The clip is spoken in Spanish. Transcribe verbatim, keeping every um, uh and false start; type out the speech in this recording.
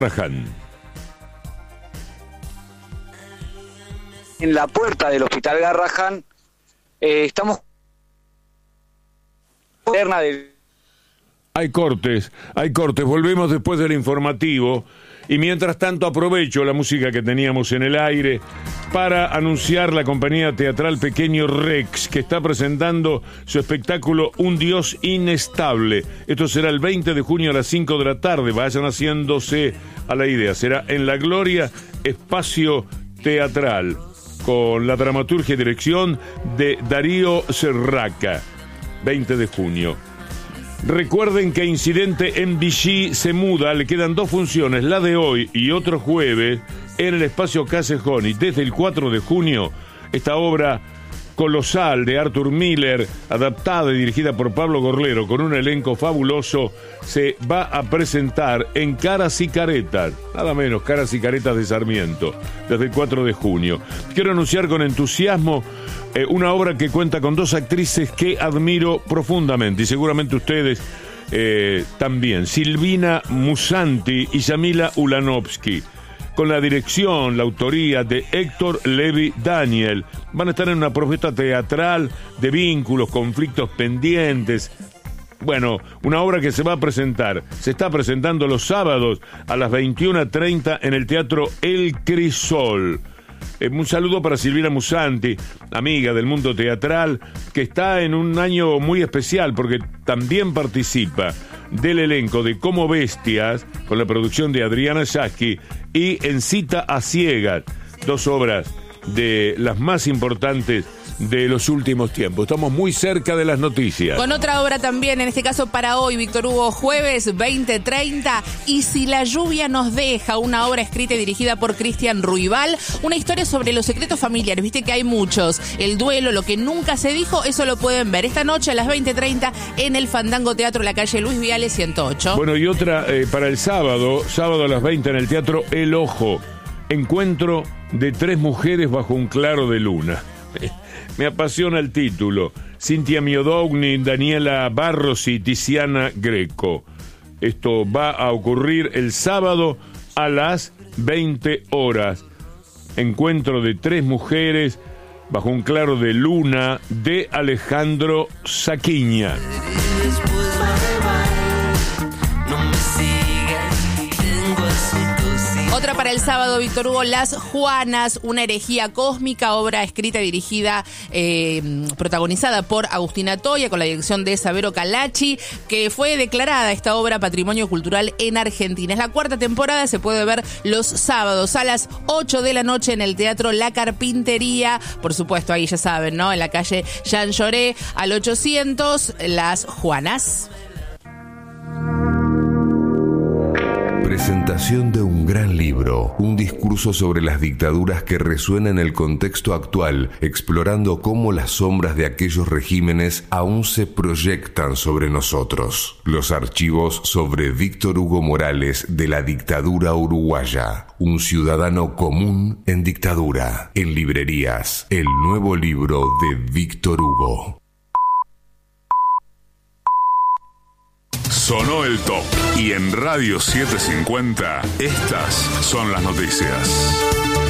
Garrahan. En la puerta del Hospital Garrahan eh, estamos de... Hay cortes, hay cortes, volvemos después del informativo y mientras tanto aprovecho la música que teníamos en el aire para anunciar la compañía teatral Pequeño Rex, que está presentando su espectáculo Un Dios Inestable. Esto será el veinte de junio a las cinco de la tarde, vayan haciéndose a la idea, será en La Gloria, espacio teatral, con la dramaturgia y dirección de Darío Serraca, veinte de junio. Recuerden que Incidente en Vichy se muda, le quedan dos funciones, la de hoy y otro jueves, en el espacio Casejón, y desde el cuatro de junio, esta obra colosal de Arthur Miller, adaptada y dirigida por Pablo Gorlero, con un elenco fabuloso, se va a presentar en Caras y Caretas, nada menos, Caras y Caretas de Sarmiento, desde el cuatro de junio. Quiero anunciar con entusiasmo eh, una obra que cuenta con dos actrices que admiro profundamente, y seguramente ustedes eh, también, Silvina Musanti y Yamila Ulanovsky, con la dirección, la autoría de Héctor Levi Daniel. Van a estar en una propuesta teatral de vínculos, conflictos pendientes. Bueno, una obra que se va a presentar, se está presentando los sábados a las veintiuna treinta en el Teatro El Crisol. Eh, un saludo para Silvina Musanti, amiga del mundo teatral, que está en un año muy especial porque también participa del elenco de Como Bestias, con la producción de Adriana Yasky, y En Cita a Ciegas, dos obras de las más importantes de los últimos tiempos. Estamos muy cerca de las noticias. Con otra obra también, en este caso para hoy, Víctor Hugo, jueves veinte treinta, Y si la lluvia nos deja, una obra escrita y dirigida por Cristian Ruibal, una historia sobre los secretos familiares, viste que hay muchos, el duelo, lo que nunca se dijo, eso lo pueden ver esta noche a las veinte treinta en el Fandango Teatro, la calle Luis Viales ciento ocho. Bueno, y otra eh, para el sábado, sábado a las veinte en el Teatro El Ojo, encuentro de tres mujeres bajo un claro de luna. Me apasiona el título. Cintia Miodowni, Daniela Barros y Tiziana Greco. Esto va a ocurrir el sábado a las veinte horas. Encuentro de tres mujeres bajo un claro de luna de Alejandro Saquiña. Otra para el sábado, Víctor Hugo, Las Juanas, una herejía cósmica, obra escrita y dirigida, eh, protagonizada por Agustina Toya, con la dirección de Sabero Calachi, que fue declarada esta obra Patrimonio Cultural en Argentina. Es la cuarta temporada, se puede ver los sábados a las ocho de la noche en el Teatro La Carpintería, por supuesto, ahí ya saben, ¿no? En la calle Jean Lloré, al ochocientos, Las Juanas. Presentación de un gran libro, un discurso sobre las dictaduras que resuena en el contexto actual, explorando cómo las sombras de aquellos regímenes aún se proyectan sobre nosotros. Los archivos sobre Víctor Hugo Morales de la dictadura uruguaya, un ciudadano común en dictadura. En librerías, el nuevo libro de Víctor Hugo. Sonó el top y en Radio setecientos cincuenta estas son las noticias.